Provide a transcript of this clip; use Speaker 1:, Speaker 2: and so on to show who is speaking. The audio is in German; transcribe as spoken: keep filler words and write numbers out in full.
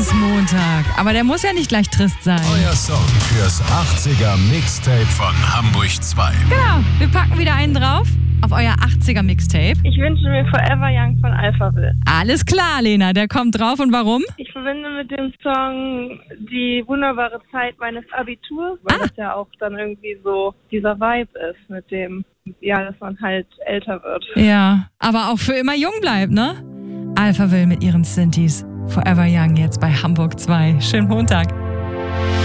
Speaker 1: ist Montag, aber der muss ja nicht gleich trist sein.
Speaker 2: Euer Song fürs achtziger Mixtape von Hamburg zwei.
Speaker 1: Genau, wir packen wieder einen drauf auf euer achtziger Mixtape.
Speaker 3: Ich wünsche mir Forever Young von Alphaville.
Speaker 1: Alles klar, Lena, der kommt drauf und warum?
Speaker 3: Ich verbinde mit dem Song die wunderbare Zeit meines Abiturs, weil
Speaker 1: Ah.
Speaker 3: das ja auch dann irgendwie so dieser Vibe ist mit dem, ja, dass man halt älter wird.
Speaker 1: Ja, aber auch für immer jung bleibt, ne? Alphaville mit ihren Synthes. Forever Young jetzt bei Hamburg zwei. Schönen Montag.